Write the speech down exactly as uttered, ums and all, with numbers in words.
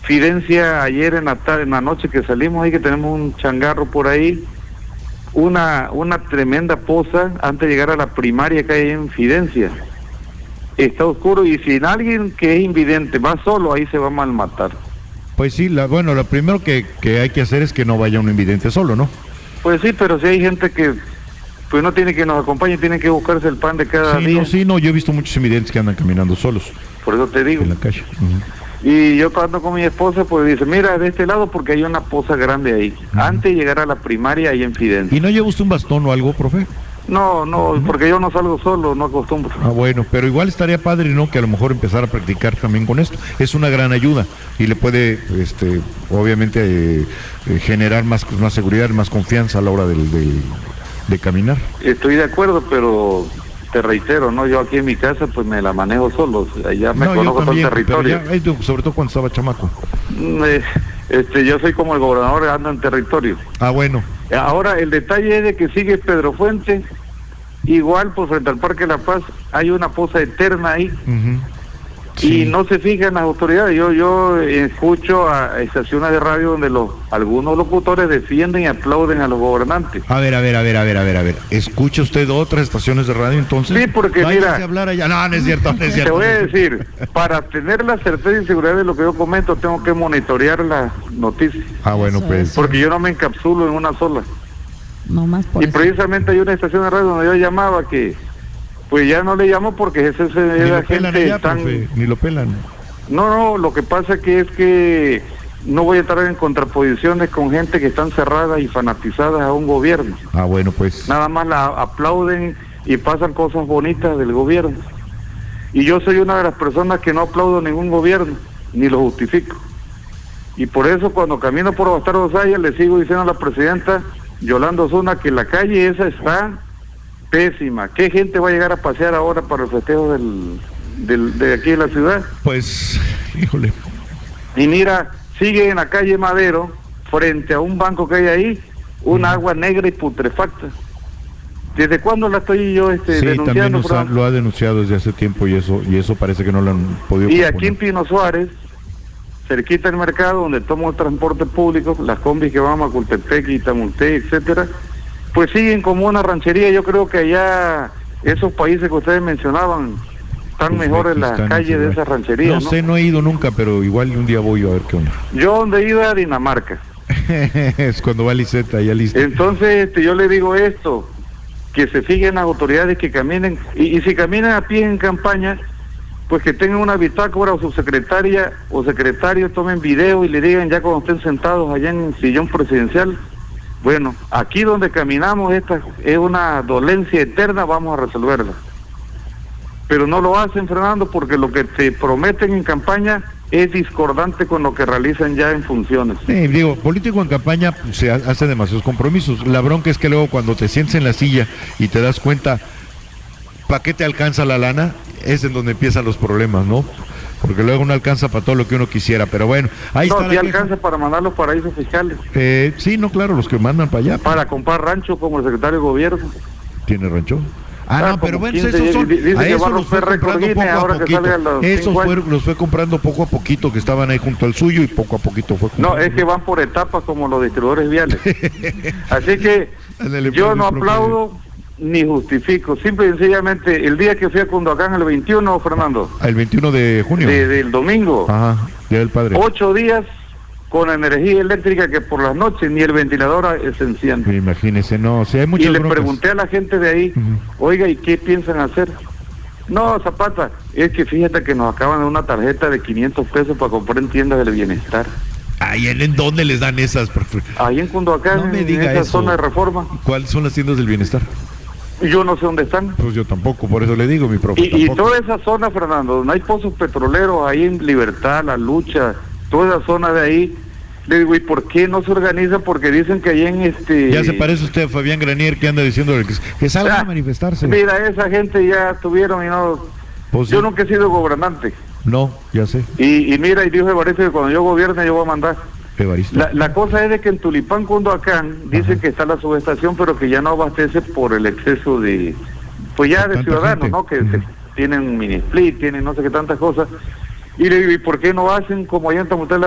Fidencia, ayer en la tarde, en la noche que salimos ahí, que tenemos un changarro por ahí, una una tremenda poza antes de llegar a la primaria que hay en Fidencia. Está oscuro y si alguien que es invidente va solo, ahí se va a malmatar. Pues sí, la, bueno, lo primero que, que hay que hacer es que no vaya un invidente solo, ¿no? Pues sí, pero si hay gente que pues no tiene que nos acompañe, tiene que buscarse el pan de cada sí, día. No, sí, no, yo he visto muchos invidentes que andan caminando solos. Por eso te digo. En la calle. Uh-huh. Y yo cuando con mi esposa, pues dice, mira, de este lado porque hay una poza grande ahí. Uh-huh. Antes de llegar a la primaria, ahí en Fidencia. ¿Y no lleva usted un bastón o algo, profe? No, no, uh-huh. porque yo no salgo solo, no acostumbro. Ah, bueno, pero igual estaría padre, ¿no?, que a lo mejor empezar a practicar también con esto. Es una gran ayuda y le puede, este, obviamente, eh, eh, generar más, más seguridad, más confianza a la hora del, del, de caminar. Estoy de acuerdo, pero te reitero, ¿no? Yo aquí en mi casa, pues me la manejo solo. Ya me no, conozco todo el territorio. Ya, sobre todo cuando estaba chamaco. Eh, este, yo soy como el gobernador, ando en territorio. Ah, bueno. Ahora, el detalle es de que sigue Pedro Fuente. Igual, pues frente al Parque La Paz hay una poza eterna ahí. Uh-huh. Sí. Y no se fijan las autoridades. Yo yo escucho a estaciones de radio donde los algunos locutores defienden y aplauden a los gobernantes. A ver, a ver, a ver, a ver, a ver, a ver. ¿Escucha usted otras estaciones de radio entonces? Sí, porque mira... A hablar allá. No, no es cierto, no es cierto. Te voy a decir, para tener la certeza y seguridad de lo que yo comento, tengo que monitorear las noticias. Ah, bueno, pues... Porque yo no me encapsulo en una sola. No más por y eso. Precisamente hay una estación de radio donde yo llamaba que pues ya no le llamo porque ese es la gente allá, tan... profe, ni lo pelan. No, no, lo que pasa que es que no voy a estar en contraposiciones con gente que están cerradas y fanatizadas a un gobierno. Ah, bueno, pues... Nada más la aplauden y pasan cosas bonitas del gobierno. Y yo soy una de las personas que no aplaudo ningún gobierno, ni lo justifico. Y por eso cuando camino por Bastardo Saya le sigo diciendo a la presidenta Yolanda Osuna que la calle esa está pésima. ¿Qué gente va a llegar a pasear ahora para el festejo del, del, de aquí de la ciudad? Pues, híjole. Y mira, sigue en la calle Madero, frente a un banco que hay ahí, una mm. agua negra y putrefacta. ¿Desde cuándo la estoy yo este, sí, denunciando? Sí, también lo ha denunciado desde hace tiempo y eso y eso parece que no lo han podido Y proponer. aquí en Pino Suárez, cerquita del mercado, donde tomo el transporte público, las combis que van a Macultepec y Tamulté, etcétera, pues siguen como una ranchería. Yo creo que allá, esos países que ustedes mencionaban, están pues mejores las calles de esa ranchería, ¿no? No sé, no he ido nunca, pero igual un día voy a ver qué onda. Yo donde he ido a Dinamarca. Es cuando va Liseta, ya listo. Entonces, este, yo le digo esto, que se fijen las autoridades que caminen, y, y si caminan a pie en campaña, pues que tengan una bitácora o subsecretaria o secretario, tomen video y le digan ya cuando estén sentados allá en el sillón presidencial, bueno, aquí donde caminamos esta es una dolencia eterna, vamos a resolverla. Pero no lo hacen, Fernando, porque lo que te prometen en campaña es discordante con lo que realizan ya en funciones. Sí, digo, político en campaña pues, se hace demasiados compromisos. La bronca es que luego cuando te sientes en la silla y te das cuenta ¿para qué te alcanza la lana? Es en donde empiezan los problemas, ¿no? Porque luego no alcanza para todo lo que uno quisiera, pero bueno, ahí no, está. No, sí alcanza para mandar los paraísos fiscales. Eh, sí, no, claro, los que mandan para allá. Para comprar rancho como el secretario de gobierno. ¿Tiene rancho? Ah, ah no, pero bueno, quince, esos son, dice a que esos los fue comprando poco ahora a poquito. Esos fueron, los fue comprando poco a poquito, que estaban ahí junto al suyo y poco a poquito fue comprando. No, es que van por etapas como los distribuidores viales. Así que yo no aplaudo ni justifico, simple y sencillamente, el día que fui a Cunduacán, el veintiuno, Fernando. El veintiuno de junio. De, del domingo. Ajá, Día del Padre. Ocho días con energía eléctrica que por las noches ni el ventilador se enciende. Imagínese, no, o sea, hay muchas Y le broncas. Pregunté a la gente de ahí, uh-huh. oiga, ¿y qué piensan hacer? No, Zapata, es que fíjate que nos acaban de una tarjeta de quinientos pesos para comprar en tiendas del bienestar. Ay, ¿en dónde les dan esas? Ahí en Cunduacán, no me diga en esa eso. zona de Reforma. ¿Cuáles son las tiendas del bienestar? Yo no sé dónde están. Pues yo tampoco, por eso le digo, mi profe. Y, y toda esa zona, Fernando, donde hay pozos petroleros, ahí en Libertad, La Lucha, toda esa zona de ahí, le digo, ¿y por qué no se organiza? Porque dicen que ahí en este... Ya se parece usted a Fabián Granier, que anda diciendo que, que salga ah, a manifestarse. Mira, esa gente ya estuvieron y no... Pues yo sí. Nunca he sido gobernante. No, ya sé. Y, y mira, y dijo Evaristo que cuando yo gobierne yo voy a mandar. Evaristo. La, la cosa es de que en Tulipán, Cunduacán, dicen que está la subestación, pero que ya no abastece por el exceso de... Pues ya de ciudadanos, gente. ¿no? Que uh-huh. tienen mini split, tienen no sé qué tantas cosas. Y le digo, ¿y por qué no hacen como allá en Tamaulipas?